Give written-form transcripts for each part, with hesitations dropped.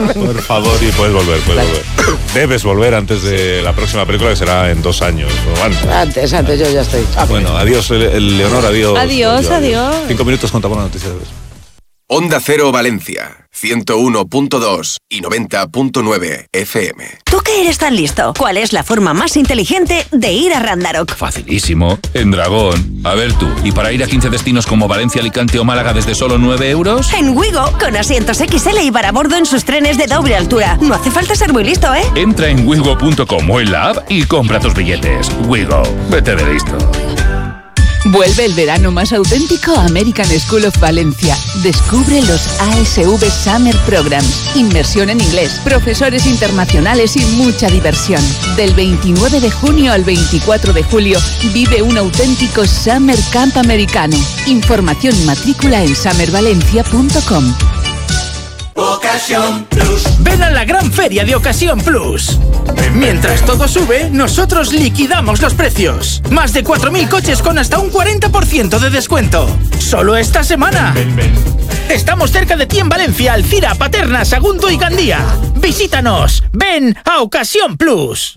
Por favor, y puedes volver. Debes volver antes de la próxima película, que será en 2 años. Antes, yo ya estoy. Bueno, adiós, Leonor, adiós. Adiós. 5 minutos, contamos la noticia. Onda Cero Valencia, 101.2 y 90.9 FM. ¿Tú que eres tan listo? ¿Cuál es la forma más inteligente de ir a Randarock? Facilísimo, en Dragón. A ver tú, ¿y para ir a 15 destinos como Valencia, Alicante o Málaga desde solo 9 euros? En Wigo, con asientos XL y para bordo en sus trenes de doble altura. No hace falta ser muy listo, ¿eh? Entra en wigo.com o en la app y compra tus billetes. Wigo, vete de listo. Vuelve el verano más auténtico a American School of Valencia. Descubre los ASV Summer Programs. Inmersión en inglés, profesores internacionales y mucha diversión. Del 29 de junio al 24 de julio, vive un auténtico Summer Camp americano. Información y matrícula en summervalencia.com. Ocasión Plus. Ven a la gran feria de Ocasión Plus. Mientras todo sube, nosotros liquidamos los precios. Más de 4.000 coches con hasta un 40% de descuento. Solo esta semana. Estamos cerca de ti en Valencia, Alcira, Paterna, Sagunto y Gandía. Visítanos. Ven a Ocasión Plus.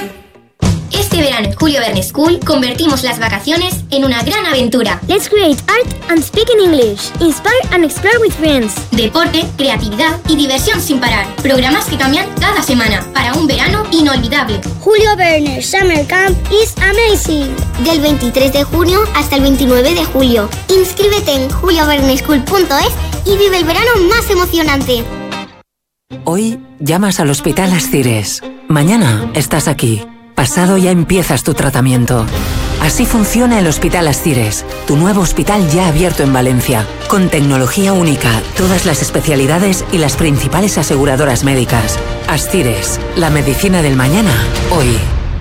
Este verano en Julio Verne School convertimos las vacaciones en una gran aventura. Let's create art and speak in English. Inspire and explore with friends. Deporte, creatividad y diversión sin parar. Programas que cambian cada semana para un verano inolvidable. Julio Verne Summer Camp is amazing. Del 23 de junio hasta el 29 de julio. Inscríbete en julioverneschool.es y vive el verano más emocionante. Hoy llamas al Hospital Ascires. Mañana estás aquí. Pasado ya empiezas tu tratamiento. Así funciona el Hospital Ascires, tu nuevo hospital ya abierto en Valencia, con tecnología única, todas las especialidades y las principales aseguradoras médicas. Ascires, la medicina del mañana, hoy.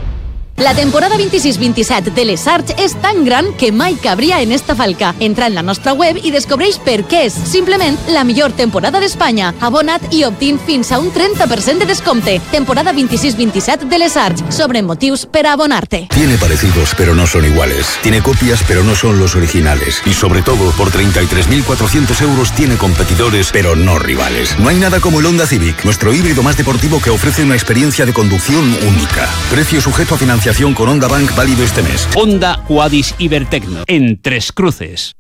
La temporada 26-27 de Les Arts és tan gran que mai cabria en esta falca. Entra en la nostra web i descobreix per què és simplement la millor temporada d'Espanya. Abona't i obtén fins a un 30% de descompte. Temporada 26-27 de Les Arts. Sobre motius per a abonar-te. Tiene parecidos, pero no son iguales. Tiene copias, pero no son los originales. Y sobre todo, por 33.400 euros tiene competidores, pero no rivales. No hay nada como el Honda Civic, nuestro híbrido más deportivo que ofrece una experiencia de conducción única. Precio sujeto a financiación con Honda Bank válido este mes. Honda Quadis Ibertecno, en Tres Cruces.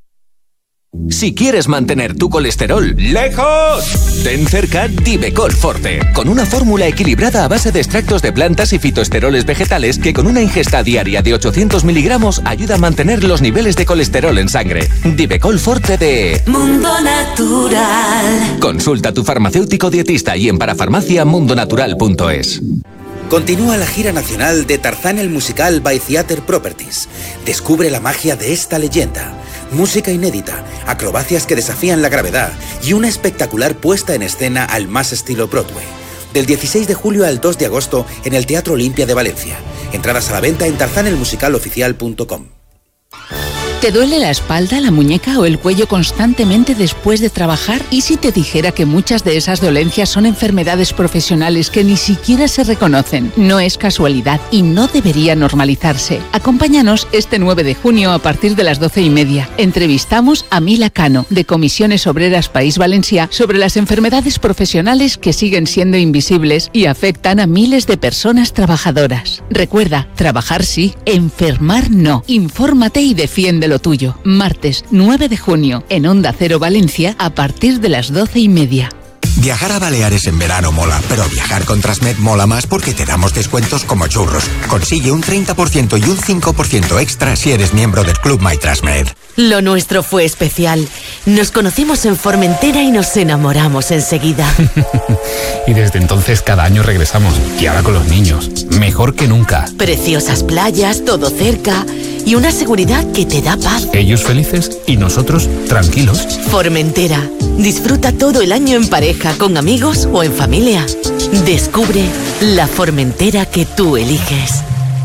Si quieres mantener tu colesterol lejos, ten cerca Divecol Forte, con una fórmula equilibrada a base de extractos de plantas y fitoesteroles vegetales que con una ingesta diaria de 800 miligramos ayuda a mantener los niveles de colesterol en sangre. Divecol Forte de Mundo Natural. Consulta a tu farmacéutico dietista y en parafarmaciamundonatural.es. Continúa la gira nacional de Tarzán el musical by Theater Properties. Descubre la magia de esta leyenda. Música inédita, acrobacias que desafían la gravedad y una espectacular puesta en escena al más estilo Broadway. Del 16 de julio al 2 de agosto en el Teatro Olimpia de Valencia. Entradas a la venta en tarzanelmusicaloficial.com. ¿Te duele la espalda, la muñeca o el cuello constantemente después de trabajar? ¿Y si te dijera que muchas de esas dolencias son enfermedades profesionales que ni siquiera se reconocen? No es casualidad y no debería normalizarse. Acompáñanos este 9 de junio a partir de las 12:30. Entrevistamos a Mila Cano, de Comisiones Obreras País Valencià, sobre las enfermedades profesionales que siguen siendo invisibles y afectan a miles de personas trabajadoras. Recuerda, trabajar sí, enfermar no. Infórmate y defiende lo tuyo. Martes 9 de junio en Onda Cero Valencia a partir de las 12:30. Viajar a Baleares en verano mola, pero viajar con Transmed mola más porque te damos descuentos como churros. Consigue un 30% y un 5% extra si eres miembro del Club My Transmed. Lo nuestro fue especial. Nos conocimos en Formentera y nos enamoramos enseguida. Y desde entonces cada año regresamos. Y ahora con los niños. Mejor que nunca. Preciosas playas, todo cerca y una seguridad que te da paz. Ellos felices y nosotros tranquilos. Formentera. Disfruta todo el año en pareja, con amigos o en familia. Descubre la Formentera que tú eliges.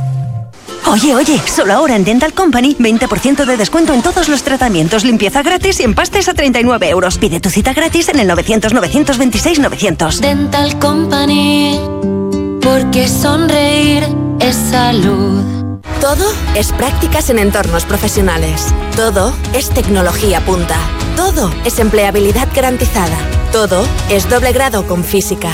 Oye, solo ahora en Dental Company, 20% de descuento en todos los tratamientos, limpieza gratis y empastes a 39 euros. Pide tu cita gratis en el 900-926-900. Dental Company, porque sonreír es salud. Todo es prácticas en entornos profesionales. Todo es tecnología punta. Todo es empleabilidad garantizada. Todo es doble grado con física.